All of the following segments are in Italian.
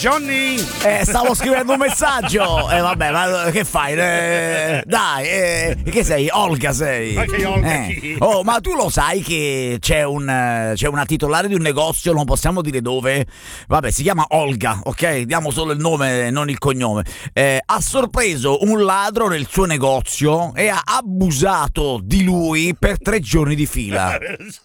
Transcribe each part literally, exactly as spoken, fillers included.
Johnny? Eh, stavo scrivendo un messaggio. Eh, vabbè, ma che fai? Eh, dai, eh, che sei? Olga sei? Ma che Olga eh. chi? Oh, ma tu lo sai che c'è un c'è una titolare di un negozio, non possiamo dire dove. Vabbè, si chiama Olga, ok? Diamo solo il nome, non il cognome. Eh, ha sorpreso un ladro nel suo negozio e ha abusato di lui per tre giorni di fila.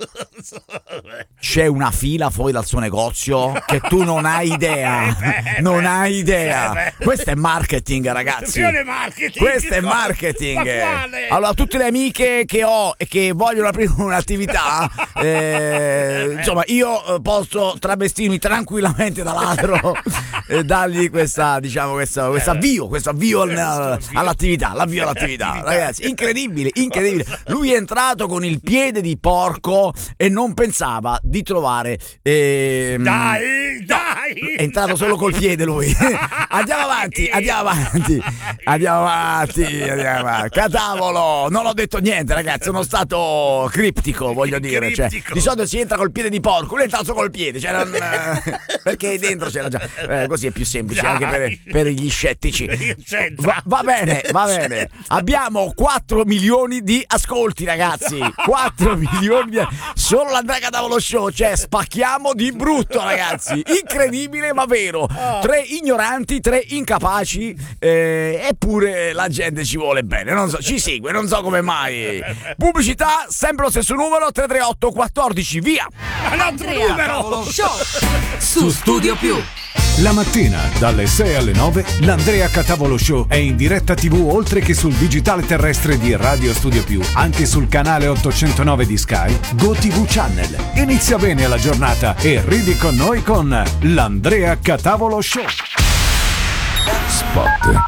C'è una fila fuori dal suo negozio che tu non hai idea. Non hai idea. Questo è marketing, ragazzi. Questo è marketing. Allora, tutte le amiche che ho e che vogliono aprire un'attività, eh, insomma, io posso travestirmi tranquillamente da ladro e dargli questa, diciamo, questa, questo avvio, questo avvio al, all'attività, l'avvio all'attività, ragazzi. Incredibile, incredibile. Lui è entrato con il piede di porco e non pensava di trovare. Ehm, dai, dai. È entrato solo col piede lui. Andiamo avanti, andiamo avanti, andiamo avanti, andiamo avanti. Catavolo, non ho detto niente, ragazzi. Sono stato criptico, voglio dire. Cioè, di solito si entra col piede di porco, lui è entrato col piede, cioè non, eh, perché dentro c'era già. Eh, così è più semplice anche per, per gli scettici. Va, va bene, va bene. Abbiamo quattro milioni di ascolti, ragazzi. quattro milioni di... Solo l'Andrea Catavolo Show, cioè spacchiamo di brutto, ragazzi. Incredibile ma vero. Tre ignoranti, tre incapaci, eh, eppure la gente ci vuole bene. Non so, ci segue, non so come mai. Pubblicità, sempre lo stesso numero, tre tre otto quattordici, via. L'altro numero. Show su Studio Più. La mattina, dalle sei alle nove, l'Andrea Catavolo Show è in diretta tivù oltre che sul digitale terrestre di Radio Studio Più, anche sul canale ottocentonove di Sky, GoTV Channel. Inizia bene la giornata e ridi con noi con l'Andrea Catavolo Show. Spot.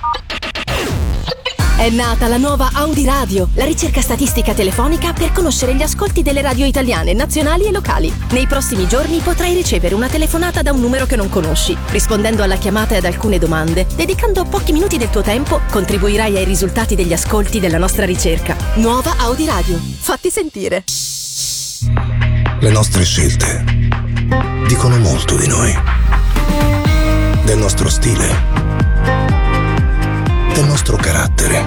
È nata la nuova Audi Radio, la ricerca statistica telefonica per conoscere gli ascolti delle radio italiane, nazionali e locali. Nei prossimi giorni potrai ricevere una telefonata da un numero che non conosci. Rispondendo alla chiamata e ad alcune domande, dedicando pochi minuti del tuo tempo, contribuirai ai risultati degli ascolti della nostra ricerca. Nuova Audi Radio. Fatti sentire. Le nostre scelte dicono molto di noi, del nostro stile, del nostro carattere,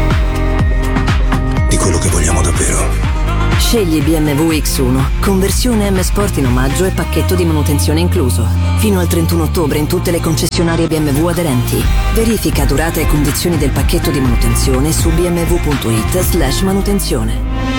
di quello che vogliamo davvero. Scegli B M W X uno, conversione M Sport in omaggio e pacchetto di manutenzione incluso. Fino al trentuno ottobre in tutte le concessionarie B M W aderenti. Verifica durata e condizioni del pacchetto di manutenzione su bmw.it slash manutenzione.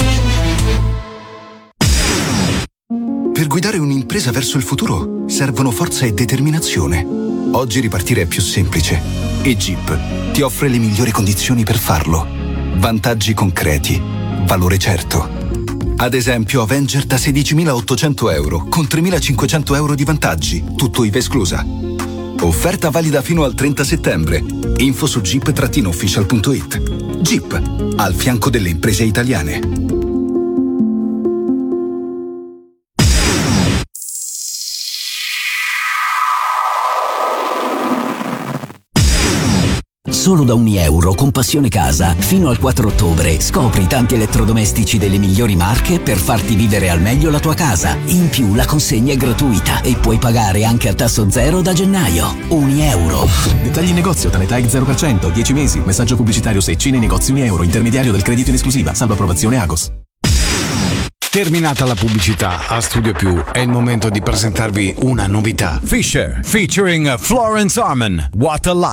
Per guidare un'impresa verso il futuro servono forza e determinazione. Oggi ripartire è più semplice e Jeep ti offre le migliori condizioni per farlo. Vantaggi concreti, valore certo. Ad esempio Avenger da sedicimilaottocento euro con tremilacinquecento euro di vantaggi, tutto I V A esclusa. Offerta valida fino al trenta settembre. Info su jeep official punto it. Jeep, al fianco delle imprese italiane. Solo da ogni euro con Passione Casa, fino al quattro ottobre, scopri tanti elettrodomestici delle migliori marche per farti vivere al meglio la tua casa. In più la consegna è gratuita e puoi pagare anche a tasso zero da gennaio. Ogni euro. Dettagli in negozio, Tanetag zero per cento, dieci mesi, messaggio pubblicitario Seccine, negozi Uni Euro, intermediario del credito in esclusiva, salvo approvazione Agos. Terminata la pubblicità a Studio Più, è il momento di presentarvi una novità. Fisher, featuring Florence Arman, What a Life.